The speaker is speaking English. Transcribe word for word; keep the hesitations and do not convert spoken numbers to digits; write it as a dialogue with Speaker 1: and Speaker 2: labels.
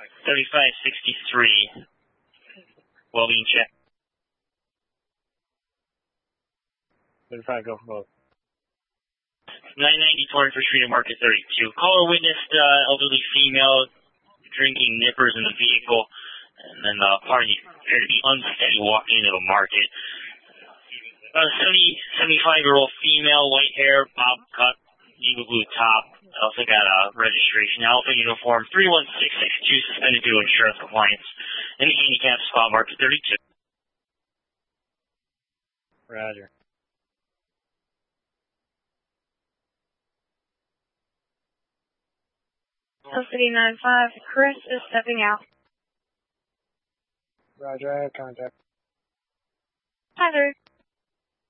Speaker 1: thirty-five sixty-three. Well-being check.
Speaker 2: thirty-five, go for both.
Speaker 1: nine ninety twenty-first Street and Market thirty-two. Caller witnessed uh, elderly female drinking nippers in the vehicle, and then the party appeared to be unsteady walking into the market. A seventy, seventy-five-year-old female, white hair, bob cut, navy blue top. Also got a registration, Alpha Uniform three one six six two, suspended due to insurance compliance. In the handicap spot, Market thirty-two.
Speaker 2: Roger.
Speaker 3: Custody nine five, Chris is stepping out.
Speaker 2: Roger, I have contact.
Speaker 3: Hi there.